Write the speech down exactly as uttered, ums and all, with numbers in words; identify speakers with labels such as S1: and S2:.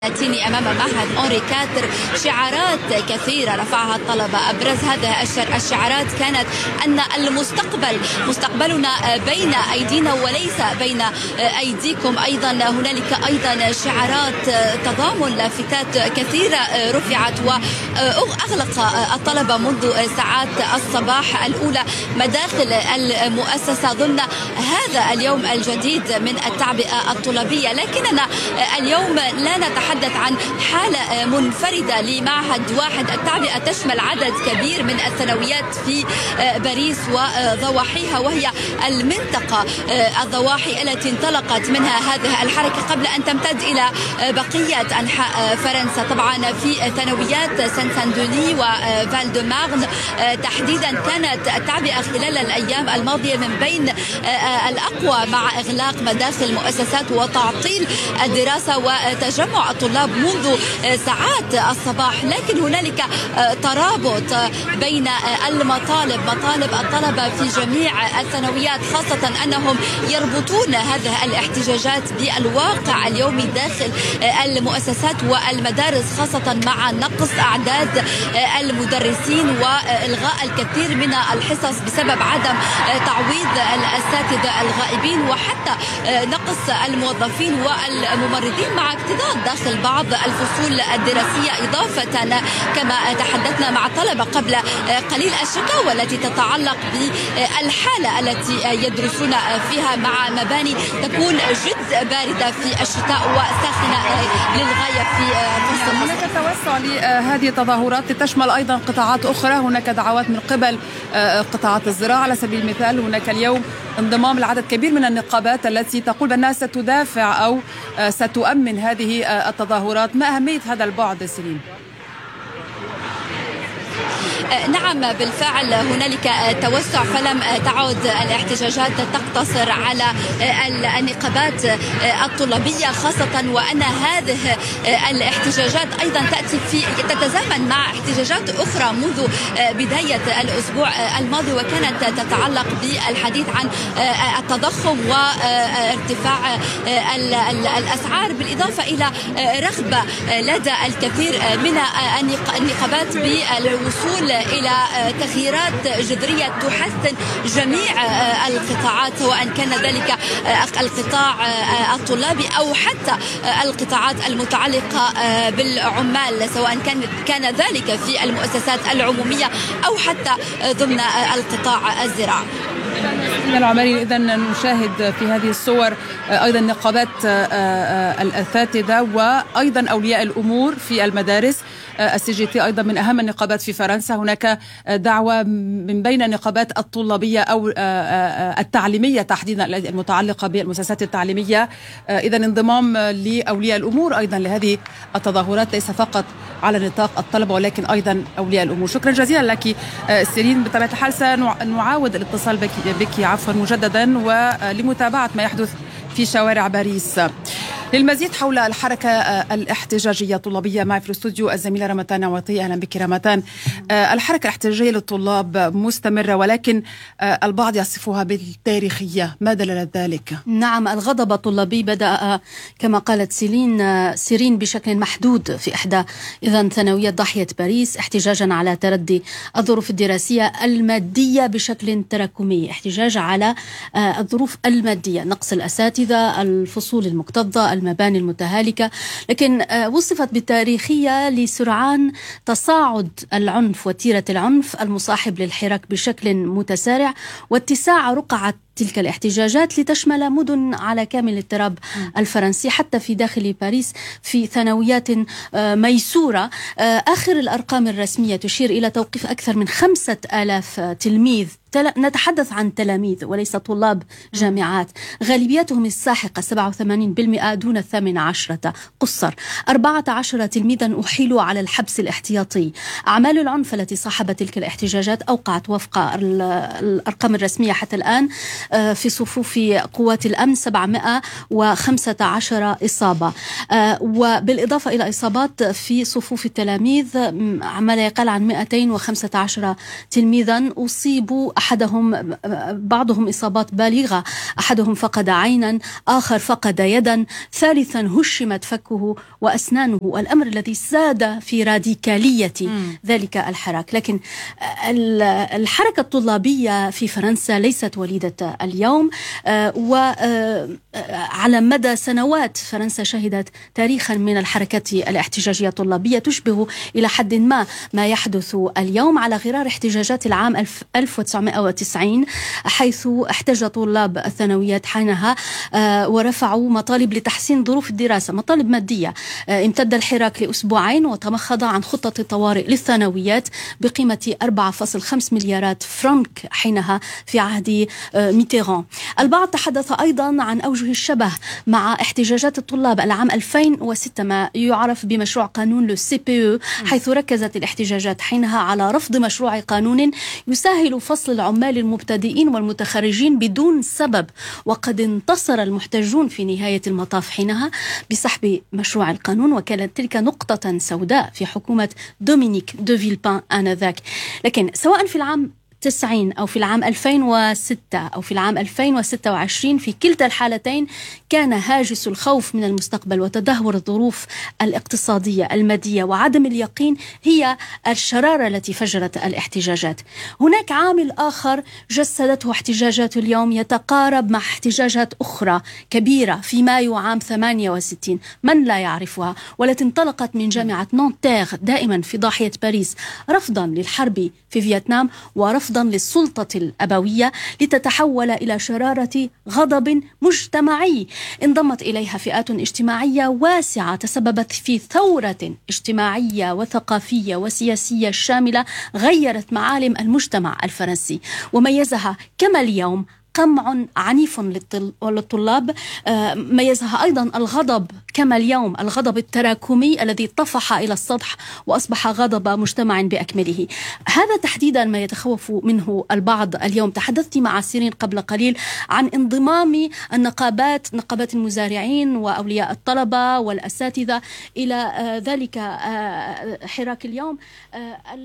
S1: تيني أمام معهد أونري كاتر شعارات كثيرة رفعها الطلبة. أبرز هذه الشعارات كانت أن المستقبل مستقبلنا بين أيدينا وليس بين أيديكم. أيضا هنالك أيضا شعارات تضامن، لافتات كثيرة رفعت، وأغلق الطلبة منذ ساعات الصباح الأولى مداخل المؤسسة ضمن هذا اليوم الجديد من التعبئة الطلابية. لكننا اليوم لا نتحدث تحدث عن حالة منفردة لمعهد واحد. التعبئة تشمل عدد كبير من الثانويات في باريس وضواحيها، وهي المنطقة الضواحي التي انطلقت منها هذه الحركة قبل أن تمتد إلى بقية أنحاء فرنسا. طبعا في ثانويات سان ساندوني وفال دو مارن تحديدا كانت التعبئة خلال الأيام الماضية من بين الأقوى، مع إغلاق مداخل المؤسسات وتعطيل الدراسة وتجمع الطلاب منذ ساعات الصباح. لكن هنالك ترابط بين المطالب، مطالب الطلبة في جميع الثانويات، خاصة أنهم يربطون هذه الاحتجاجات بالواقع اليومي داخل المؤسسات والمدارس، خاصة مع نقص أعداد المدرسين وإلغاء الكثير من الحصص بسبب عدم تعويض الأساتذة الغائبين، وحتى نقص الموظفين والممرضين مع اكتظاظ داخل بعض الفصول الدراسية. إضافة كما تحدثنا مع الطلبة قبل قليل الشكاوى التي تتعلق بالحالة التي يدرسون فيها مع مباني تكون جد باردة في الشتاء وساخنة للغاية في فصل الصيف.
S2: هناك توسع لهذه التظاهرات لتشمل أيضا قطاعات أخرى. هناك دعوات من قبل قطاعات الزراعة على سبيل المثال. هناك اليوم انضمام لعدد كبير من النقابات التي تقول بأنها ستدافع أو ستؤمن هذه التظاهرات. ما أهمية هذا البعد سيرين؟
S1: نعم بالفعل هنالك توسع، فلم تعد الاحتجاجات تقتصر على النقابات الطلابية، خاصة وأن هذه الاحتجاجات أيضا تأتي في تتزامن مع احتجاجات أخرى منذ بداية الأسبوع الماضي، وكانت تتعلق بالحديث عن التضخم وارتفاع الأسعار، بالإضافة إلى رغبة لدى الكثير من النقابات بالوصول إلى تغييرات جذرية تحسن جميع القطاعات، سواء كان ذلك القطاع الطلابي أو حتى القطاعات المتعلقة بالعمال، سواء كان كان ذلك في المؤسسات العمومية أو حتى ضمن القطاع الزراعي.
S2: العمالي إذا نشاهد في هذه الصور أيضا نقابات الأساتذة وأيضا أولياء الأمور في المدارس. السي جي تي أيضا من أهم النقابات في فرنسا. هناك دعوة من بين النقابات الطلابية أو التعليمية تحديدا المتعلقة بالمؤسسات التعليمية. إذا انضمام لأولياء الأمور أيضا لهذه التظاهرات، ليس فقط على نطاق الطلبة ولكن أيضا أولياء الأمور. شكرا جزيلا لك سيرين. بطبيعة الحال سنعاود الاتصال بك, بك عفوا مجددا ولمتابعة ما يحدث في شوارع باريس. للمزيد حول الحركة الاحتجاجية الطلابية معي في الاستوديو الزميلة رمتان عوطي. أهلا بك رمتان. الحركة الاحتجاجية للطلاب مستمرة، ولكن البعض يصفها بالتاريخية. ما دلالة ذلك؟
S3: نعم، الغضب الطلابي بدأ كما قالت سيلين سيرين بشكل محدود في إحدى إذن ثانويات ضاحية باريس، احتجاجا على تردي الظروف الدراسية المادية بشكل تراكمي، احتجاج على الظروف المادية، نقص الأساتذة، الفصول المكتظة، المباني المتهالكة. لكن وصفت بالتاريخية لسرعان تصاعد العنف وتيرة العنف المصاحب للحراك بشكل متسارع واتساع رقعة تلك الاحتجاجات لتشمل مدن على كامل التراب الفرنسي حتى في داخل باريس في ثانويات ميسورة. آخر الأرقام الرسمية تشير إلى توقيف أكثر من خمسة آلاف تلميذ. نتحدث عن تلاميذ وليس طلاب جامعات، غالبيتهم الساحقة سبعة وثمانين بالمئة دون الثامنة عشرة قصر. أربعة عشر تلميذا أحيلوا على الحبس الاحتياطي. أعمال العنف التي صاحبت تلك الاحتجاجات أوقعت وفق الأرقام الرسمية حتى الآن في صفوف قوات الأمن سبعمائة وخمسة عشر إصابة، وبالإضافة إلى إصابات في صفوف التلاميذ ما لا يقل عن مئتين وخمسة عشر تلميذا أصيبوا، أحدهم بعضهم إصابات بالغة، أحدهم فقد عينا، آخر فقد يدا، ثالثا هشمت فكه وأسنانه، الأمر الذي ساد في راديكالية م. ذلك الحراك. لكن الحركة الطلابية في فرنسا ليست وليدة اليوم، وعلى مدى سنوات فرنسا شهدت تاريخا من الحركات الاحتجاجية الطلابية تشبه إلى حد ما ما يحدث اليوم، على غرار احتجاجات العام ألف وتسعمائة وتسعين، حيث احتج طلاب الثانويات حينها ورفعوا مطالب لتحسين ظروف الدراسة، مطالب مادية. امتد الحراك لأسبوعين وتمخض عن خطة الطوارئ للثانويات بقيمة أربعة فاصلة خمسة مليارات فرنك حينها في عهد ميتيران. البعض تحدث أيضا عن أوجه الشبه مع احتجاجات الطلاب العام ألفين وستة، ما يعرف بمشروع قانون لو سي بي او، حيث ركزت الاحتجاجات حينها على رفض مشروع قانون يسهل فصل العمال المبتدئين والمتخرجين بدون سبب، وقد انتصر المحتجون في نهاية المطاف حينها بسحب مشروع القانون، وكانت تلك نقطة سوداء في حكومة دومينيك دو فيلبان آنذاك. لكن سواء في العام تسعين أو في العام ألفين وستة أو في العام ألفين وستة وعشرين، في كلتا الحالتين كان هاجس الخوف من المستقبل وتدهور الظروف الاقتصادية المادية وعدم اليقين هي الشرارة التي فجرت الاحتجاجات. هناك عامل آخر جسدته احتجاجات اليوم يتقارب مع احتجاجات أخرى كبيرة في مايو عام ثمانية وستين، من لا يعرفها، والتي انطلقت من جامعة نانتير دائما في ضاحية باريس، رفضا للحرب في فيتنام ورفضا للسلطة الأبوية، لتتحول إلى شرارة غضب مجتمعي انضمت إليها فئات اجتماعية واسعة، تسببت في ثورة اجتماعية وثقافية وسياسية شاملة غيرت معالم المجتمع الفرنسي، وميزها كما اليوم قمع عنيف للطلاب، ميزها أيضا الغضب كما اليوم، الغضب التراكمي الذي طفح إلى السطح وأصبح غضب مجتمع بأكمله. هذا تحديدا ما يتخوف منه البعض اليوم. تحدثت مع سيرين قبل قليل عن انضمام النقابات، نقابات المزارعين وأولياء الطلبة والأساتذة إلى ذلك حراك اليوم.